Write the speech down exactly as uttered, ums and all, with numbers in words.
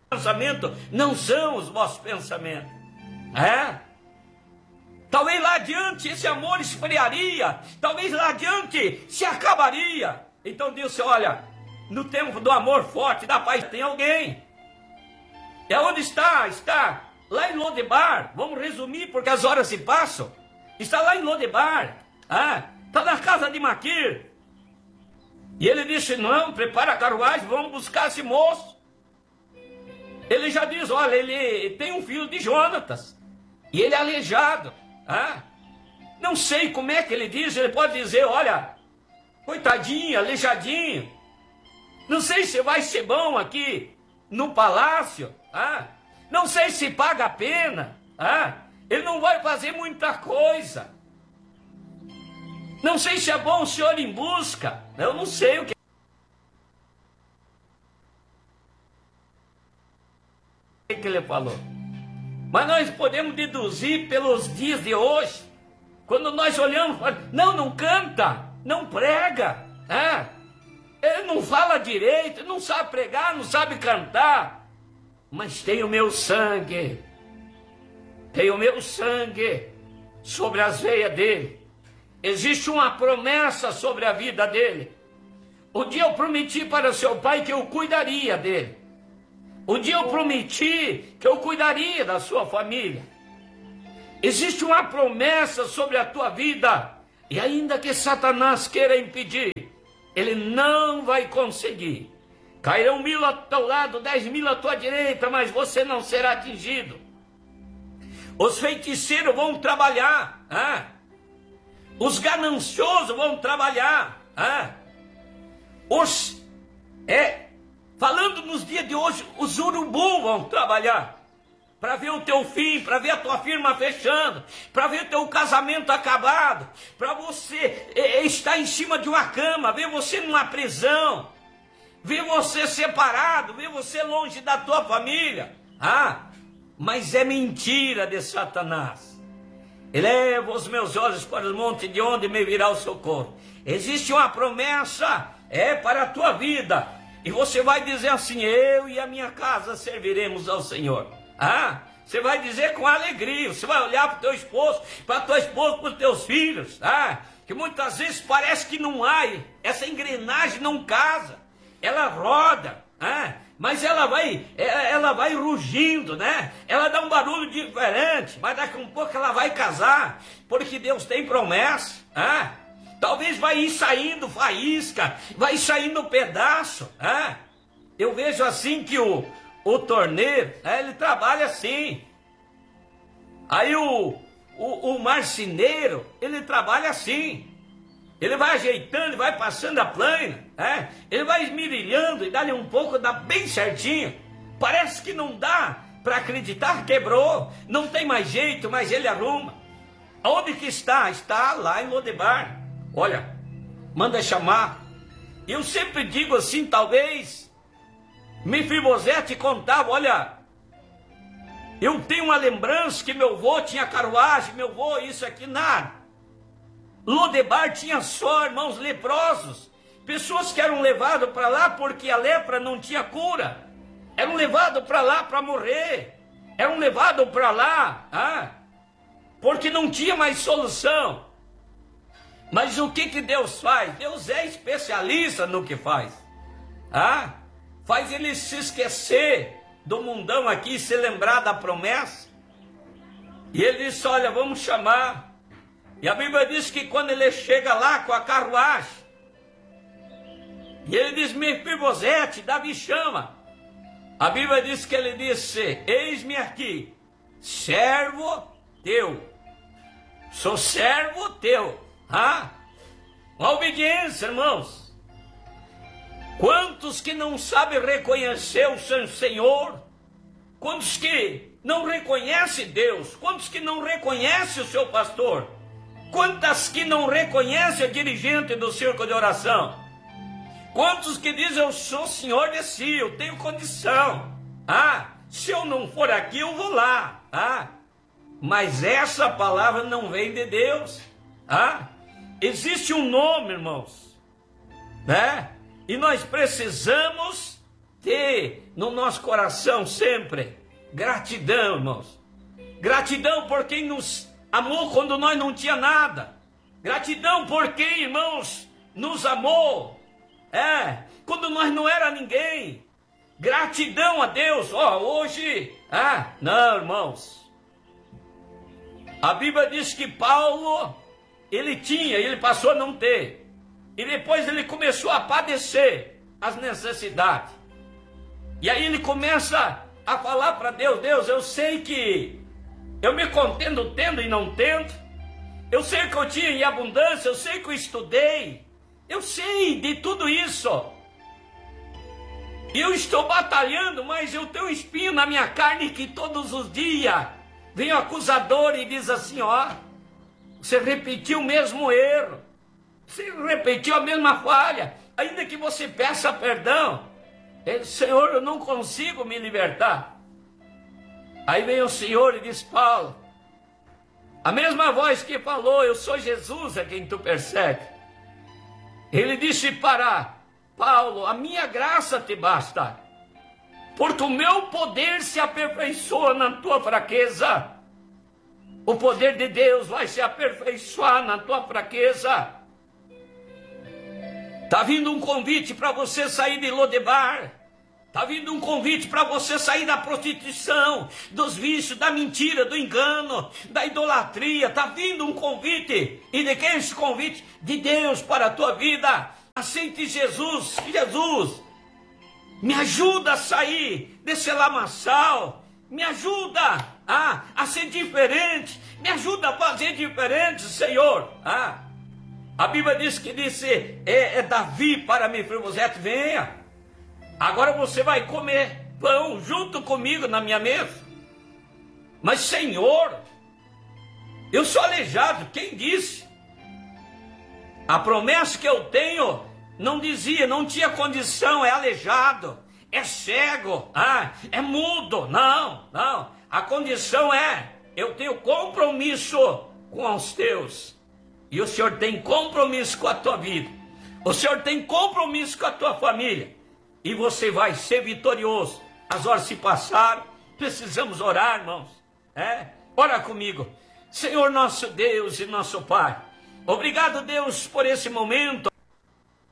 pensamentos não são os vossos pensamentos. É? Talvez lá adiante esse amor esfriaria, talvez lá adiante se acabaria. Então disse, olha, no tempo do amor forte, da paz, tem alguém. É onde está? Está lá em Lodebar. Vamos resumir, porque as horas se passam. Está lá em Lodebar. Ah, está na casa de Maquir. E ele disse, não, prepara a carruagem, vamos buscar esse moço. Ele já diz, olha, ele tem um filho de Jonatas. E ele é aleijado. Ah, não sei como é que ele diz. Ele pode dizer, olha, coitadinho, aleijadinho. Não sei se vai ser bom aqui no palácio. Ah, não sei se paga a pena. Ah, ele não vai fazer muita coisa. Não sei se é bom o senhor ir em busca. Eu não sei o que. que ele falou. Mas nós podemos deduzir pelos dias de hoje, quando nós olhamos, não, não canta, não prega, ah, ele não fala direito, não sabe pregar, não sabe cantar, mas tem o meu sangue, tem o meu sangue sobre as veias dele, existe uma promessa sobre a vida dele. Um dia eu prometi para seu pai que eu cuidaria dele. Um dia eu prometi que eu cuidaria da sua família. Existe uma promessa sobre a tua vida. E ainda que Satanás queira impedir, ele não vai conseguir. Cairão mil ao teu lado, dez mil à tua direita, mas você não será atingido. Os feiticeiros vão trabalhar. Ah? Os gananciosos vão trabalhar. Ah? Os... É... Falando nos dias de hoje, os urubus vão trabalhar para ver o teu fim, para ver a tua firma fechando, para ver o teu casamento acabado, para você é, estar em cima de uma cama, ver você numa prisão, ver você separado, ver você longe da tua família. Ah, mas é mentira de Satanás. Eleva os meus olhos para os montes, de onde me virá o socorro. Existe uma promessa, é para a tua vida. E você vai dizer assim, eu e a minha casa serviremos ao Senhor. Ah, você vai dizer com alegria, você vai olhar para o teu esposo, para a tua esposa, para os teus filhos. Ah, que muitas vezes parece que não há, essa engrenagem não casa, ela roda, ah, mas ela vai, ela vai rugindo, né? Ela dá um barulho diferente, mas daqui a um pouco ela vai casar, porque Deus tem promessa, ah. Talvez vai ir saindo faísca, vai saindo pedaço. Ah, eu vejo assim que o, o torneiro, ah, ele trabalha assim. Aí o, o, o marceneiro, ele trabalha assim. Ele vai ajeitando, vai passando a plana. Ah, ele vai esmirilhando e dá-lhe um pouco, dá bem certinho. Parece que não dá para acreditar, quebrou. Não tem mais jeito, mas ele arruma. Onde que está? Está lá em Lodebar. Olha, manda chamar. Eu sempre digo assim, talvez Mefibosete contava, olha, eu tenho uma lembrança que meu avô tinha carruagem, meu avô isso aqui, nada. Lodebar tinha só irmãos leprosos, pessoas que eram levadas para lá porque a lepra não tinha cura, eram levados para lá para morrer, eram levados para lá, ah, porque não tinha mais solução. Mas o que que Deus faz? Deus é especialista no que faz. Ah, faz ele se esquecer do mundão aqui e se lembrar da promessa. E ele disse, olha, vamos chamar. E a Bíblia diz que quando ele chega lá com a carruagem, e ele diz, Mefibosete, Davi chama. A Bíblia diz que ele disse, eis-me aqui, servo teu. Sou servo teu. Ah, a obediência, irmãos. Quantos que não sabem reconhecer o seu Senhor? Quantos que não reconhecem Deus? Quantos que não reconhecem o seu pastor? Quantas que não reconhecem a dirigente do círculo de oração? Quantos que dizem, eu sou senhor de si, eu tenho condição. Ah, se eu não for aqui, eu vou lá. Ah, mas essa palavra não vem de Deus. Ah, existe um nome, irmãos, né? E nós precisamos ter no nosso coração sempre gratidão, irmãos. Gratidão por quem nos amou quando nós não tinha nada. Gratidão por quem, irmãos, nos amou. É, quando nós não era ninguém. Gratidão a Deus. Ó, oh, hoje, ah, não, irmãos. A Bíblia diz que Paulo, ele tinha, ele passou a não ter. E depois ele começou a padecer as necessidades. E aí ele começa a falar para Deus: Deus, eu sei que eu me contendo tendo e não tendo. Eu sei que eu tinha em abundância, eu sei que eu estudei. Eu sei de tudo isso. E eu estou batalhando, mas eu tenho um espinho na minha carne que todos os dias vem o acusador e diz assim: ó, você repetiu o mesmo erro. Você repetiu a mesma falha. Ainda que você peça perdão. Ele, Senhor, eu não consigo me libertar. Aí vem o Senhor e diz: Paulo, a mesma voz que falou, eu sou Jesus a quem tu persegue. Ele disse para Paulo: a minha graça te basta, porque o meu poder se aperfeiçoa na tua fraqueza. O poder de Deus vai se aperfeiçoar na tua fraqueza. Está vindo um convite para você sair de Lodebar. Está vindo um convite para você sair da prostituição, dos vícios, da mentira, do engano, da idolatria. Está vindo um convite. E de quem é esse convite? De Deus para a tua vida. Aceite Jesus. Jesus, me ajuda a sair desse lamaçal. Me ajuda a, a ser diferente. Me ajuda a fazer diferente, Senhor. Ah, a Bíblia diz que disse, é, é Davi para Mefibosete: venha. Agora você vai comer pão junto comigo na minha mesa. Mas, Senhor, eu sou aleijado. Quem disse? A promessa que eu tenho não dizia, não tinha condição, é aleijado, é cego, ah, é mudo. Não, não. A condição é, eu tenho compromisso com os teus. E o Senhor tem compromisso com a tua vida. O Senhor tem compromisso com a tua família. E você vai ser vitorioso. As horas se passaram. Precisamos orar, irmãos. É? Ora comigo. Senhor nosso Deus e nosso Pai, obrigado, Deus, por esse momento.